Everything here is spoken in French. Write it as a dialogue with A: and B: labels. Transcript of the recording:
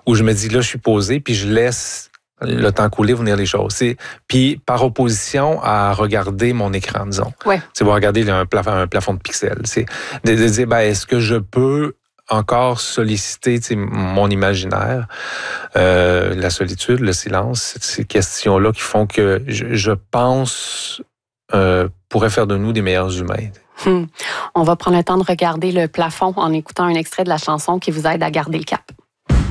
A: où je me dis, là, je suis posé, puis je laisse le temps couler, venir les choses. Puis par opposition à regarder mon écran, disons.
B: Ouais.
A: C'est voir regarder un plafond de pixels. C'est de dire, est-ce que je peux encore solliciter mon imaginaire, la solitude, le silence, ces questions-là qui font que je pense pourraient faire de nous des meilleurs humains.
B: On va prendre le temps de regarder le plafond en écoutant un extrait de la chanson qui vous aide à garder le cap.